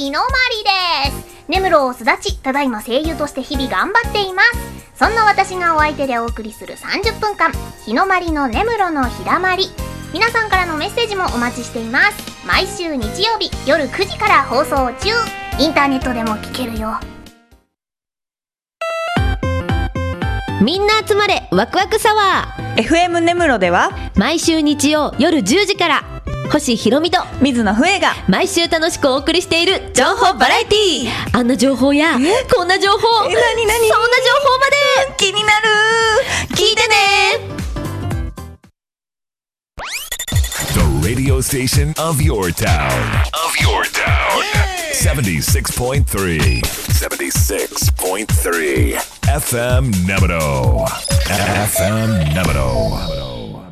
日のまりです。根室を巣立ち、ただいま声優として日々頑張っています。そんな私がお相手でお送りする30分間、日のまりの根室のひだまり。皆さんからのメッセージもお待ちしています。毎週日曜日夜9時から放送中。インターネットでも聞けるよ。 みんな集まれワクワクサワー FM 根室では毎週日曜夜10時から星ひろみと水野ふえが毎週楽しくお送りしている情報バラエティー。あんな情報やこんな情報、そんな情報まで気になる。聞いてね。 The radio station of your town. .76.3 FM Nebado. FM Nebado.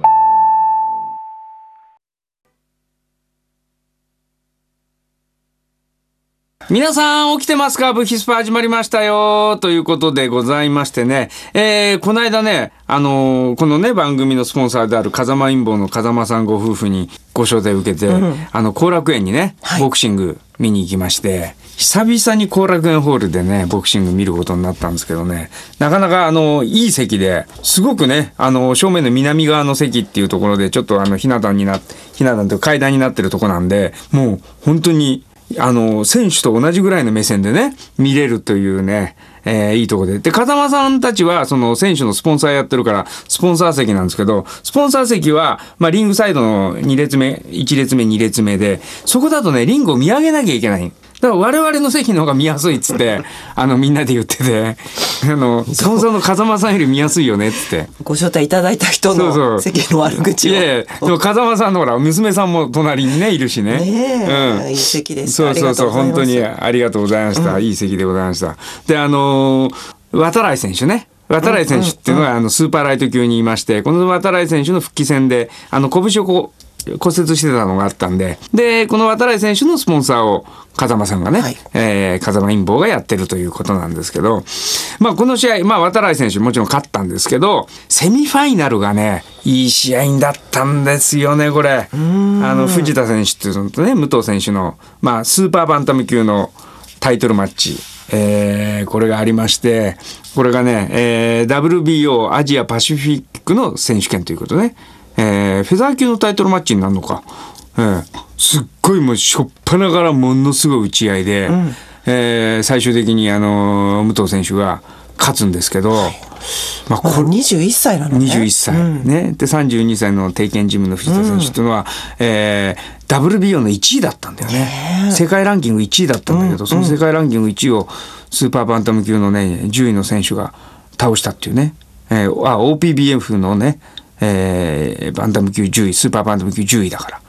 皆さん起きてますか？ブヒスパ始まりましたよということでございましてね、この間ね、このね番組のスポンサーである風間陰謀の風間さんご夫婦にご招待を受けて、後楽園にね、ボクシング見に行きまして、久々に後楽園ホールでねボクシング見ることになったんですけどね、なかなかいい席ですごくね、正面の南側の席っていうところでちょっとひな壇という階段になってるとこなんで、もう本当に選手と同じぐらいの目線でね見れるというね、いいとこで。で、風間さんたちはその選手のスポンサーやってるからスポンサー席なんですけど、スポンサー席はリングサイドの2列目1列目2列目で、そこだとねリングを見上げなきゃいけない。だから我々の席の方が見やすいっつってみんなで言ってて、スポンサーの風間さんより見やすいよねっつってご招待いただいた人の席の悪口を。 いやいや、でも風間さんのほら娘さんも隣にねいるしね。 いい席です。 そう本当にありがとうございました。いい席でございました。で渡来選手ね。渡来選手っていうのがスーパーライト級にいまして、この渡来選手の復帰戦で拳を骨折してたのがあったんで、でこの渡来選手のスポンサーを風間さんがね、風間陰謀がやってるということなんですけど、この試合、渡来選手もちろん勝ったんですけど、セミファイナルがねいい試合だったんですよね。これ藤田選手っていうのとね武藤選手の、スーパーバンタム級のタイトルマッチ、これがありまして、これがね、WBO アジアパシフィックの選手権ということね、フェザー級のタイトルマッチになるのか、すっごいもうしょっぱながらものすごい打ち合いで、最終的に武藤選手が勝つんですけど、 これ21歳なのね。 21歳、ね。で32歳の帝拳ジムの藤田選手っていうのは、WBO の1位だったんだよね。世界ランキング1位だったんだけど、その世界ランキング1位をスーパーバンタム級のね10位の選手が倒したっていうね、OPBF のねバンタム級10位、スーパーバンタム級10位だから、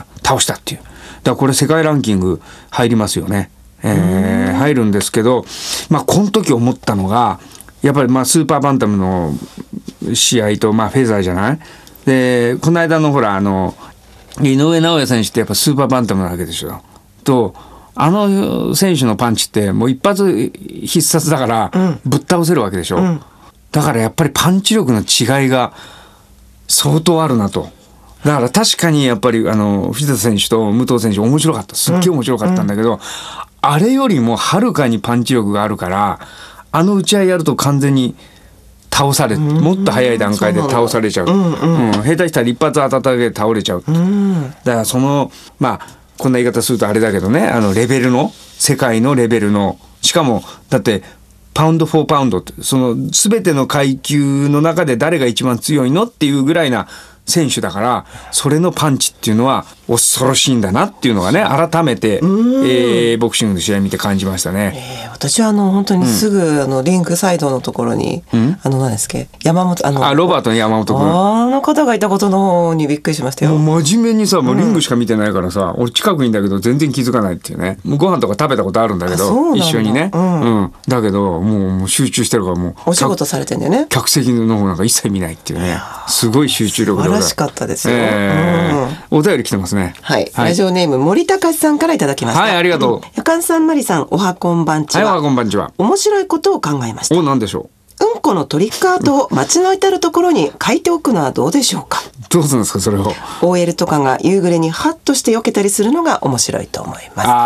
倒したっていう。だからこれ世界ランキング入りますよね。入るんですけど、この時思ったのがやっぱりスーパーバンタムの試合とフェザーじゃない。でこの間のほら井上尚弥選手ってやっぱスーパーバンタムなわけでしょ。と選手のパンチってもう一発必殺だからぶっ倒せるわけでしょ。だからやっぱりパンチ力の違いが相当あるなと。だから確かにやっぱり藤田選手と武藤選手面白かった。すっげえ面白かったんだけど、あれよりもはるかにパンチ力があるから、打ち合いやると完全に倒され、もっと早い段階で倒されちゃう。下手したら一発当たっただけで倒れちゃう。だからこんな言い方するとあれだけどね、レベルの世界のレベルの、しかもだってパウンドフォーパウンドって、その全ての階級の中で誰が一番強いのっていうぐらいな選手だから、それのパンチっていうのは恐ろしいんだなっていうのがね、改めて、ボクシングの試合見て感じましたね。 私は本当にすぐリングサイドのところに、何ですか、山本ロバートの山本君、 方がいたことの方にびっくりしましたよ。 もう真面目にさ、もうリングしか見てないからさ、俺近くにいんだけど全然気づかないっていうね。ご飯とか食べたことあるんだけど一緒にね、だけどもう集中してるから、もうお仕事されてんだよね。 客席の方なんか一切見ないっていうね、すごい集中力で素晴らしかったですよ。 お便り来てますね。 ラジオネーム森高さんからいただきました。 ありがとう。 やかんさん、まりさん、おはこんばんちは。 おはこんばんちは。 面白いことを考えました。 何でしょう。うんこのトリックアートを街の至るところに書いておくのはどうでしょうか。 どうするんですかそれを。 OL とかが夕暮れにハッとして避けたりするのが面白いと思います。